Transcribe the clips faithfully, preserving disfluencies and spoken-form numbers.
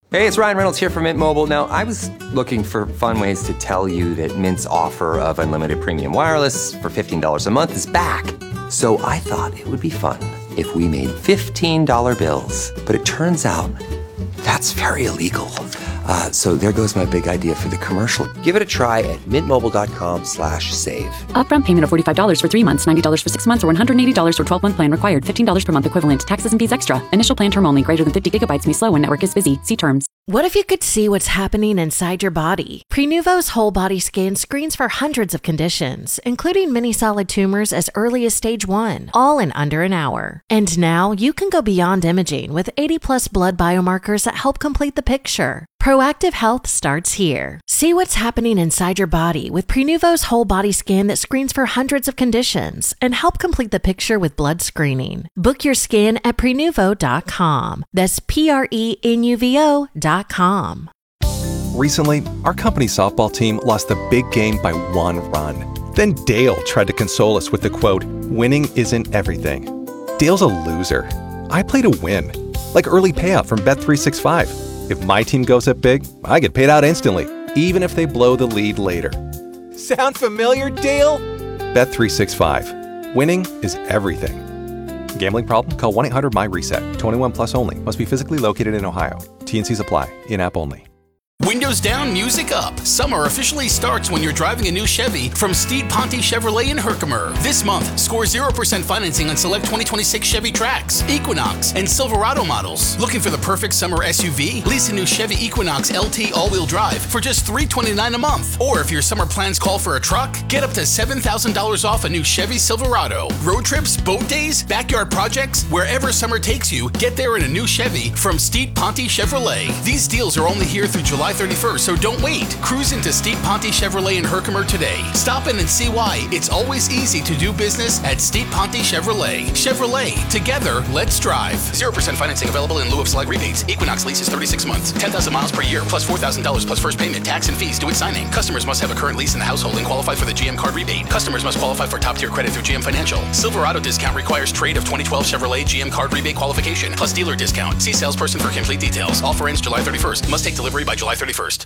Hey, it's Ryan Reynolds here from Mint Mobile. Now, I was looking for fun ways to tell you that Mint's offer of unlimited premium wireless for fifteen dollars a month is back. So I thought it would be fun if we made fifteen dollar bills. But it turns out that's very illegal. Uh, so there goes my big idea for the commercial. Give it a try at mintmobile.com slash save. Upfront payment of forty-five dollars for three months, ninety dollars for six months, or one hundred eighty dollars for twelve-month plan required. fifteen dollars per month equivalent. Taxes and fees extra. Initial plan term only. Greater than fifty gigabytes may slow when network is busy. See terms. What if you could see what's happening inside your body? Prenuvo's whole body scan screens for hundreds of conditions, including many solid tumors as early as stage one, all in under an hour. And now you can go beyond imaging with eighty plus blood biomarkers that help complete the picture. Proactive health starts here. See what's happening inside your body with Prenuvo's whole body scan that screens for hundreds of conditions and help complete the picture with blood screening. Book your scan at prenuvo dot com. That's P R E N U V O dot com. Recently, our company's softball team lost the big game by one run. Then Dale tried to console us with the quote, "Winning isn't everything." Dale's a loser. I play to win, like early payout from Bet three sixty-five. If my team goes up big, I get paid out instantly, even if they blow the lead later. Sound familiar, Dale? Bet three sixty-five. Winning is everything. Gambling problem? Call one eight hundred M Y reset. twenty-one plus only. Must be physically located in Ohio. T and Cs apply. In-app only. Windows down, music up. Summer officially starts when you're driving a new Chevy from Steed Ponte Chevrolet in Herkimer. This month, score zero percent financing on select twenty twenty-six Chevy Trax, Equinox, and Silverado models. Looking for the perfect summer S U V? Lease a new Chevy Equinox L T all-wheel drive for just three hundred twenty-nine dollars a month. Or if your summer plans call for a truck, get up to seven thousand dollars off a new Chevy Silverado. Road trips, boat days, backyard projects, wherever summer takes you, get there in a new Chevy from Steed Ponte Chevrolet. These deals are only here through July thirty-first, so don't wait. Cruise into Steed Ponte Chevrolet in Herkimer today. Stop in and see why it's always easy to do business at Steed Ponte Chevrolet. Chevrolet, together, let's drive. zero percent financing available in lieu of select rebates. Equinox lease is thirty-six months, ten thousand miles per year, plus four thousand dollars plus first payment, tax and fees due at signing. Customers must have a current lease in the household and qualify for the G M card rebate. Customers must qualify for top-tier credit through G M Financial. Silverado discount requires trade of twenty twelve Chevrolet G M card rebate qualification, plus dealer discount. See salesperson for complete details. Offer ends July thirty-first. Must take delivery by July thirty-first.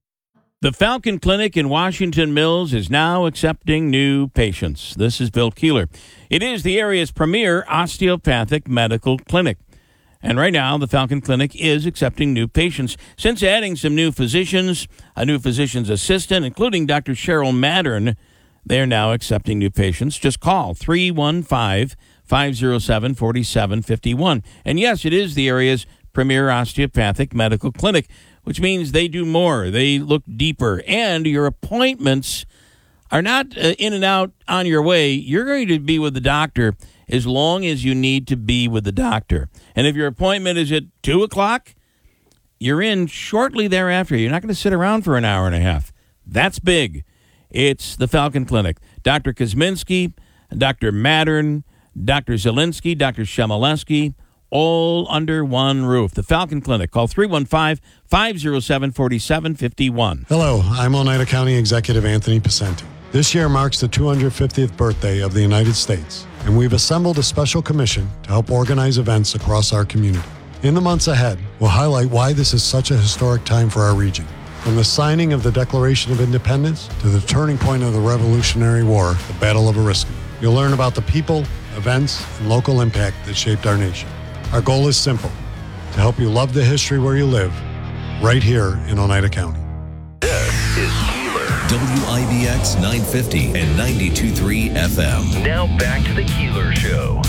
The Falcon Clinic in Washington Mills is now accepting new patients. This is Bill Keeler. It is the area's premier osteopathic medical clinic. And right now, the Falcon Clinic is accepting new patients. Since adding some new physicians, a new physician's assistant, including Doctor Cheryl Mattern, they are now accepting new patients. Just call three one five, five oh seven, four seven five one. And yes, it is the area's premier osteopathic medical clinic, which means they do more. They look deeper. And your appointments are not uh, in and out on your way. You're going to be with the doctor as long as you need to be with the doctor. And if your appointment is at two o'clock, you're in shortly thereafter. You're not going to sit around for an hour and a half. That's big. It's the Falcon Clinic. Doctor Kosminski, Doctor Mattern, Doctor Zielinski, Doctor Shemaleski, all under one roof. The Falcon Clinic. Call three one five, five oh seven, four seven five one. Hello, I'm Oneida County Executive Anthony Picenti. This year marks the two hundred fiftieth birthday of the United States, and we've assembled a special commission to help organize events across our community. In the months ahead, we'll highlight why this is such a historic time for our region. From the signing of the Declaration of Independence to the turning point of the Revolutionary War, the Battle of Oriskany. You'll learn about the people, events, and local impact that shaped our nation. Our goal is simple, to help you love the history where you live, right here in Oneida County. This is Keeler. W I B X nine fifty and ninety-two point three F M. Now back to the Keeler Show.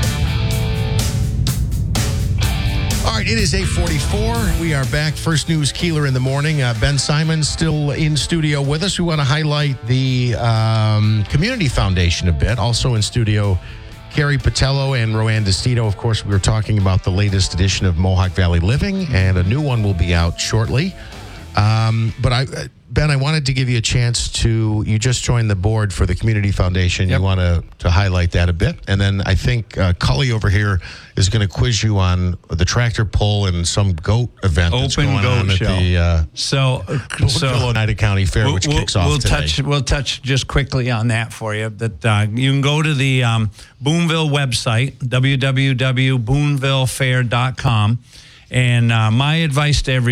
All right, it is eight forty-four. We are back. First News Keeler in the morning. Uh, Ben Simon still in studio with us. We want to highlight the um, Community Foundation a bit. Also in studio, Carrie Patello and Roanne DeStito. Of course, we were talking about the latest edition of Mohawk Valley Living, and a new one will be out shortly. Um, but I, Ben, I wanted to give you a chance to, you just joined the board for the Community Foundation. Yep. You want to, to highlight that a bit. And then I think uh, Cully over here is going to quiz you on the tractor pull and some goat event Open that's going goat on at show. the uh, so, so Oneida County Fair, we'll, which kicks off we'll today. Touch, we'll touch just quickly on that for you. That uh, you can go to the um, Boonville website, w w w dot boonville fair dot com. And uh, my advice to everyone,